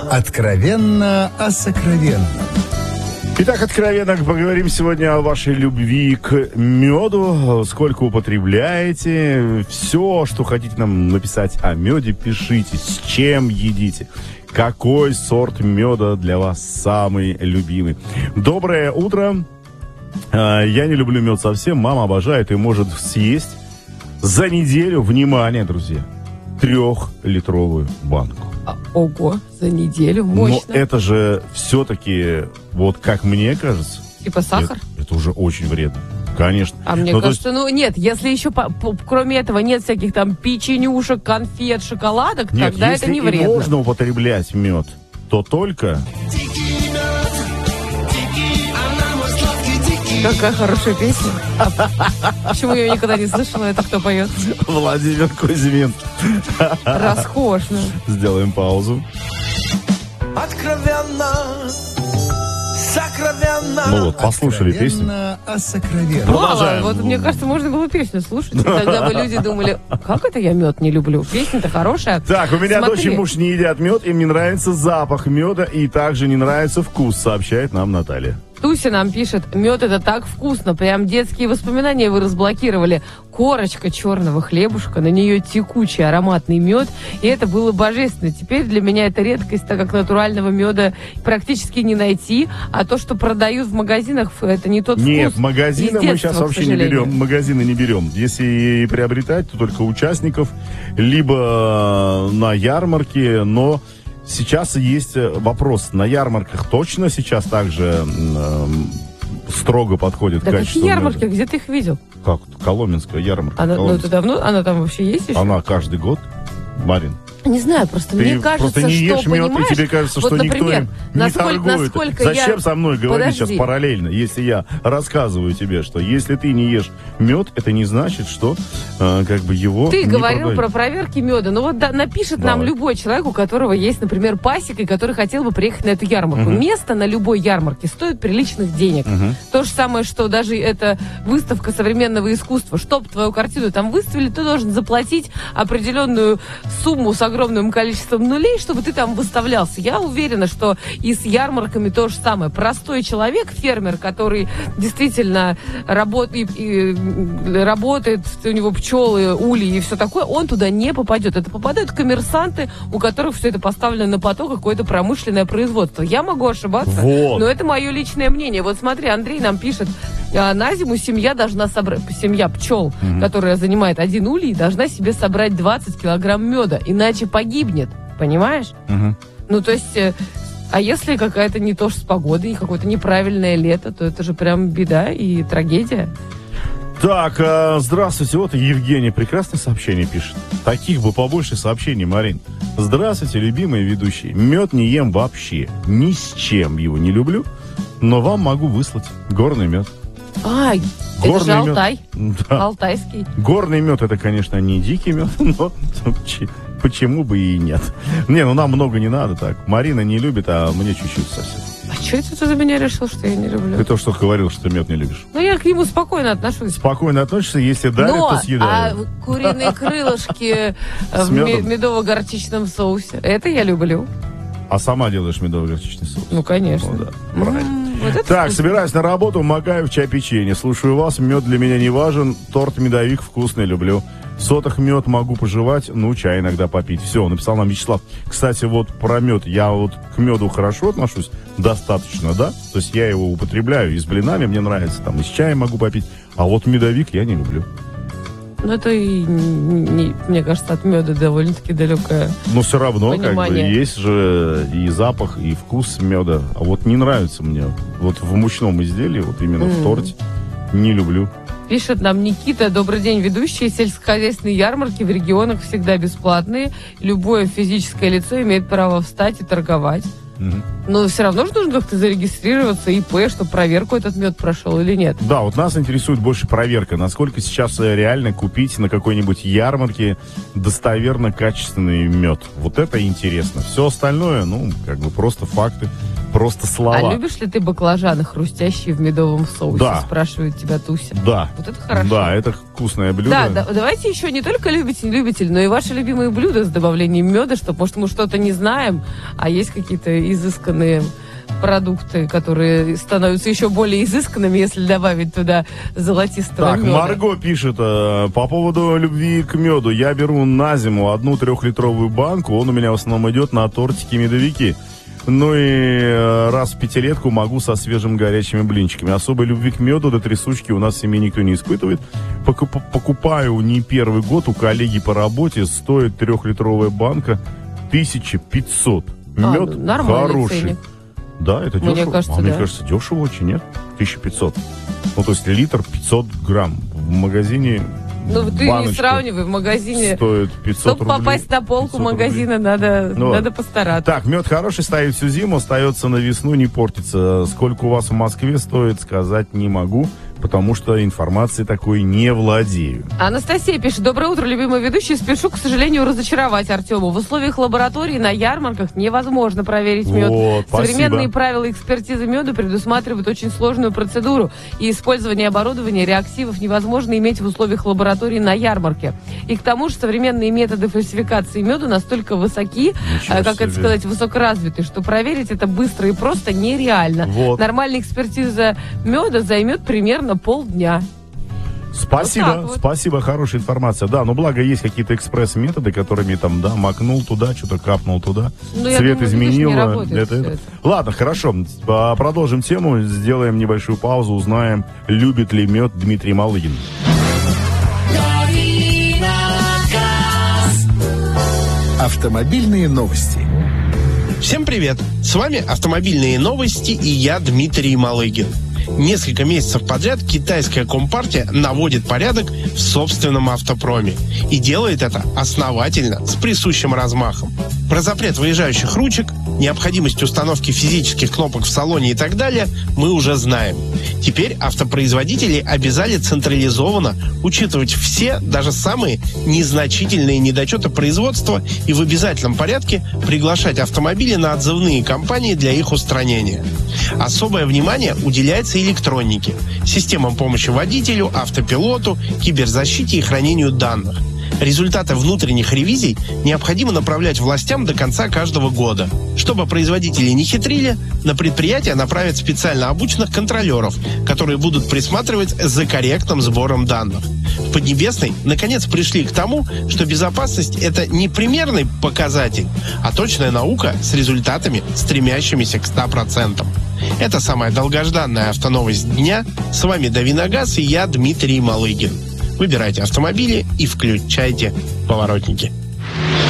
Откровенно о сокровенном. Итак, откровенно поговорим сегодня о вашей любви к меду. Сколько употребляете. Все, что хотите нам написать о меде, пишите. С чем едите. Какой сорт меда для вас самый любимый. Доброе утро. Я не люблю мед совсем. Мама обожает и может съесть за неделю, внимание, друзья, 3-литровую банку. Ого, за неделю, мощно. Но это же все-таки, вот как мне кажется... Типа сахар? Это уже очень вредно. Конечно. А мне кажется, нет, если еще кроме этого нет всяких там печенюшек, конфет, шоколадок, нет, тогда это не вредно. Если можно употреблять мед, то только... Какая хорошая песня. Почему я ее никогда не слышала? Это кто поет? Владимир Кузьмин. Роскошно. Сделаем паузу. Откровенно, сокровенно. Ну вот, послушали песню. О сокровенном. Продолжаем. Вот мне кажется, можно было песню слушать. И тогда бы люди думали, как это я мед не люблю? Песня-то хорошая. Так, у меня Смотри. дочь и муж не едят мед, им не нравится запах меда и также не нравится вкус, сообщает нам Наталья. Туся нам пишет, мед это так вкусно, прям детские воспоминания вы разблокировали. Корочка черного хлебушка, на нее текучий ароматный мед, и это было божественно. Теперь для меня это редкость, так как натурального меда практически не найти, а то, что продают в магазинах, это не тот вкус. Нет, магазины из мы детства, сейчас к вообще не сожалению. берем, магазины не берем. Если и приобретать, то только участников, либо на ярмарке, но... Сейчас есть вопрос, на ярмарках точно сейчас также строго подходит к Да качеству какие ярмарки? меда? Где ты их видел? Как? Коломенская ярмарка. Ну это давно? Она там вообще есть еще? Она каждый год, Марин. Не знаю, просто Ты мне кажется, просто не что, ешь мед, понимаешь, и тебе кажется, вот, что например, никто не торгует. Зачем со мной говорить сейчас параллельно, если я рассказываю тебе, что если ты не ешь мед, это не значит, что как бы его Ты не говорил продают. про проверки меда. Ну вот напишет нам Давай. любой человек, у которого есть, например, пасека, и который хотел бы приехать на эту ярмарку. Место на любой ярмарке стоит приличных денег. То же самое, что даже эта выставка современного искусства. Чтоб твою картину там выставили, ты должен заплатить определенную сумму с огромным количеством нулей, чтобы ты там выставлялся. Я уверена, что и с ярмарками то же самое. Простой человек, фермер, который действительно работает, у него пчелы, ульи и все такое, он туда не попадет. Это попадают коммерсанты, у которых все это поставлено на поток, какое-то промышленное производство. Я могу ошибаться, Вот. но это мое личное мнение. Вот смотри, Андрей нам пишет, на зиму семья должна собрать, семья пчел, которая занимает 1 улей, должна себе собрать 20 килограмм меда, иначе погибнет. Понимаешь? Ну, то есть, а если какая-то не то, что с погодой, какое-то неправильное лето, то это же прям беда и трагедия. Так, здравствуйте, вот и Евгений прекрасное сообщение пишет. Таких бы побольше сообщений, Марин. Здравствуйте, любимые ведущие. Мед не ем вообще, ни с чем его не люблю, но вам могу выслать горный мед. А, Горный это же мед. Алтай, Да. алтайский. Горный мед это, конечно, не дикий мед, но почему бы и нет. Не, ну нам много не надо так. Марина не любит, а мне чуть-чуть совсем. А что это ты за меня решил, что я не люблю? Ты то, что говорил, что мед не любишь. Ну, я к нему спокойно отношусь. Спокойно относишься, если дарят, Но, то съедаю. куриные крылышки С в медом? медово-горчичном соусе, это я люблю. А сама делаешь медово-горчичный соус. Ну, конечно. Ну, да, правильно. Вот это Так, вкусно. собираюсь на работу, макаю в чай печенье. Слушаю вас, мед для меня не важен, торт-медовик вкусный люблю. В сотах мед могу пожевать, ну, чай иногда попить. Все, написал нам Вячеслав. Кстати, вот про мед. Я вот к меду хорошо отношусь, достаточно, да? То есть я его употребляю и с блинами, мне нравится, там, и с чаем могу попить. А вот медовик я не люблю. Ну, это, мне кажется, от меда довольно-таки далекое. Но все равно, как бы, Понимание. есть же и запах, и вкус меда. А вот не нравится мне. Вот в мучном изделии, вот именно в торте, не люблю. Пишет нам Никита, добрый день, ведущие. Сельскохозяйственные ярмарки в регионах всегда бесплатные. Любое физическое лицо имеет право встать и торговать. Но все равно же нужно как-то зарегистрироваться, ИП, чтобы проверку этот мед прошел или нет. Да, вот нас интересует больше проверка. Насколько сейчас реально купить на какой-нибудь ярмарке достоверно качественный мед. Вот это интересно. Все остальное, ну, как бы просто факты. просто слова. А любишь ли ты баклажаны, хрустящие в медовом соусе? Да. Спрашивает тебя Туся. Да. Вот это хорошо. Да, это вкусное блюдо. Да, давайте еще не только любите, не любите, но и ваши любимые блюда с добавлением меда, что, может, мы что-то не знаем, а есть какие-то изысканные продукты, которые становятся еще более изысканными, если добавить туда золотистого Так, меда. Марго пишет, по поводу любви к меду. Я беру на зиму 1 3-литровую банку, он у меня в основном идет на тортики-медовики. Ну и раз в 5-летку могу со свежим горячими блинчиками. Особой любви к меду до трясучки у нас в семье никто не испытывает. Покупаю не первый год, у коллеги по работе стоит 3-литровая банка 1500. Мед нормальный хороший. ценник. Да, это Мне дешево. кажется, Мне да. кажется, дешево очень, нет? 1500. Ну, то есть литр 500 грамм. В магазине Ну, ты не баночка сравнивай, в магазине. стоит 500 Чтобы рублей. попасть на полку 500 рублей. магазина, надо ладно. постараться. Так, мед хороший, стоит всю зиму, остается на весну, не портится. Сколько у вас в Москве стоит, сказать не могу, потому что информации такой не владею. Анастасия пишет: доброе утро, любимый ведущий. Спешу, к сожалению, разочаровать Артему. В условиях лаборатории на ярмарках невозможно проверить мед. Вот, Современные спасибо. правила экспертизы меда предусматривают очень сложную процедуру, и использование оборудования реактивов невозможно иметь в условиях лаборатории на ярмарке. И к тому же современные методы фальсификации меда настолько высоки, Ничего как это себе. сказать, высокоразвиты, что проверить это быстро и просто нереально. Вот. Нормальная экспертиза меда займет примерно полдня. Спасибо, Вот так вот. спасибо, хорошая информация. Да, но благо есть какие-то экспресс-методы, которыми там, да, макнул туда, что-то капнул туда, Ну, я цвет думаю, видишь, изменил. не работает всё это. Ладно, хорошо, продолжим тему, сделаем небольшую паузу, узнаем, любит ли мед Дмитрий Малыгин. Автомобильные новости. Всем привет! С вами автомобильные новости и я, Дмитрий Малыгин. Несколько месяцев подряд китайская компартия наводит порядок в собственном автопроме. И делает это основательно, с присущим размахом. Про запрет выезжающих ручек, необходимость установки физических кнопок в салоне и так далее мы уже знаем. Теперь автопроизводители обязали централизованно учитывать все, даже самые незначительные недочеты производства и в обязательном порядке приглашать автомобили на отзывные кампании для их устранения. Особое внимание уделяется электронике, системам помощи водителю, автопилоту, киберзащите и хранению данных. Результаты внутренних ревизий необходимо направлять властям до конца каждого года. Чтобы производители не хитрили, на предприятие направят специально обученных контролеров, которые будут присматривать за корректным сбором данных. В Поднебесной наконец пришли к тому, что безопасность – это не примерный показатель, а точная наука с результатами, стремящимися к 100%. Это самая долгожданная автоновость дня. С вами Давиногаз и я, Дмитрий Малыгин. Выбирайте автомобили и включайте поворотники.